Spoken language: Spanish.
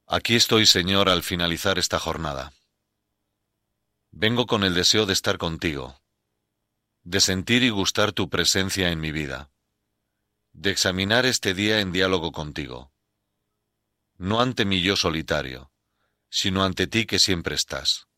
Aquí estoy, Señor, al finalizar esta jornada. Vengo con el deseo de estar contigo, de sentir y gustar tu presencia en mi vida, de examinar este día en diálogo contigo, no ante mi yo solitario, sino ante ti que siempre estás.